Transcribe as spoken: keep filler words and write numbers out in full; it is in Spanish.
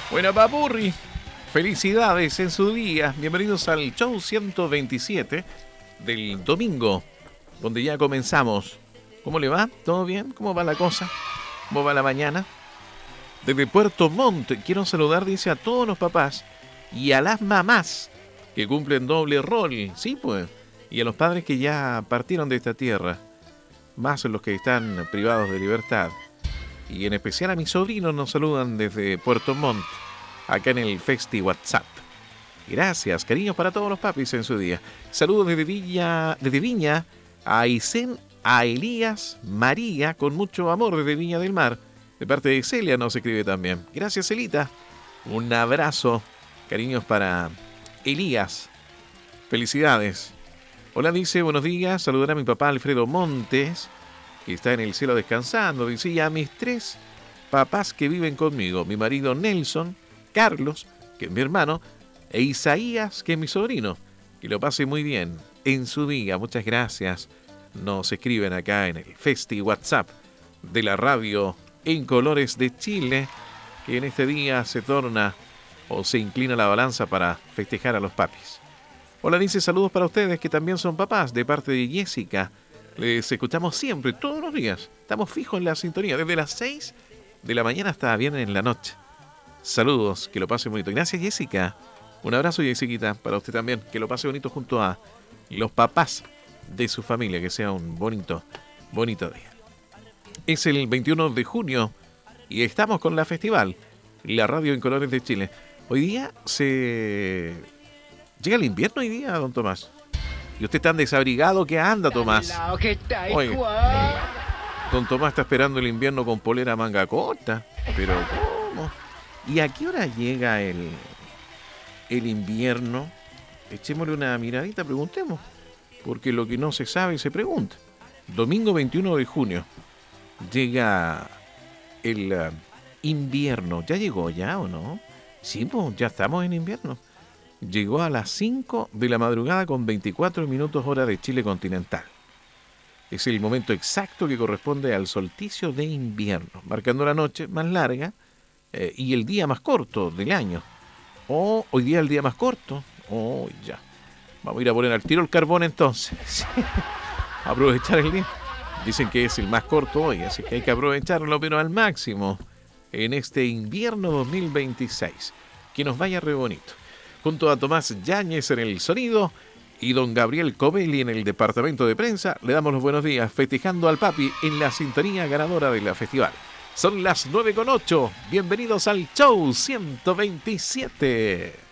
Buena papurri, felicidades en su día. Bienvenidos al show ciento veintisiete del domingo, donde ya comenzamos. ¿Cómo le va? ¿Todo bien? ¿Cómo va la cosa? ¿Cómo va la mañana? Desde Puerto Montt quiero saludar, dice, a todos los papás y a las mamás que cumplen doble rol, sí pues, y a los padres que ya partieron de esta tierra, más los que están privados de libertad. Y en especial a mis sobrinos nos saludan desde Puerto Montt, acá en el Festi WhatsApp. Gracias, cariños para todos los papis en su día. Saludos desde Villa, desde Viña a Aysén, a Elías, María, con mucho amor desde Viña del Mar. De parte de Celia nos escribe también. Gracias, Celita. Un abrazo, cariños para Elías. Felicidades. Hola, dice, buenos días. Saludar a mi papá Alfredo Montes, que está en el cielo descansando. Dice, y a mis tres papás que viven conmigo. Mi marido Nelson, Carlos, que es mi hermano, e Isaías, que es mi sobrino. Que lo pase muy bien en su día. Muchas gracias. Nos escriben acá en el Festi WhatsApp de la radio en colores de Chile, que en este día se torna o se inclina la balanza para festejar a los papis. Hola, dice, saludos para ustedes que también son papás, de parte de Jessica. Les escuchamos siempre, todos los días. Estamos fijos en la sintonía, desde las seis de la mañana hasta viernes en la noche. Saludos, que lo pase bonito. Gracias, Jessica. Un abrazo, Jessiquita, para usted también. Que lo pase bonito junto a los papás de su familia. Que sea un bonito, bonito día. Es el veintiuno de junio y estamos con la festival, la radio en colores de Chile. Hoy día se... llega el invierno hoy día, don Tomás. Y usted tan desabrigado que anda, Tomás. Oye, don Tomás está esperando el invierno con polera manga corta. Pero ¿cómo? ¿Y a qué hora llega el, el invierno? Echémosle una miradita, preguntemos. Porque lo que no se sabe se pregunta. Domingo veintiuno de junio llega el uh, invierno. ¿Ya llegó ya o no? Sí, pues ya estamos en invierno. Llegó a las cinco de la madrugada con veinticuatro minutos hora de Chile continental. Es el momento exacto que corresponde al solsticio de invierno, marcando la noche más larga eh, y el día más corto del año. Oh, hoy día el día más corto. Oh, ya. Vamos a ir a poner al tiro el carbón entonces. Sí. Aprovechar el día. Dicen que es el más corto hoy, así que hay que aprovecharlo, pero al máximo en este invierno dos mil veintiséis. Que nos vaya re bonito. Junto a Tomás Yáñez en el sonido y don Gabriel Covelli en el departamento de prensa, le damos los buenos días festejando al papi en la sintonía ganadora de la festival. Son las nueve con ocho. Bienvenidos al show ciento veintisiete.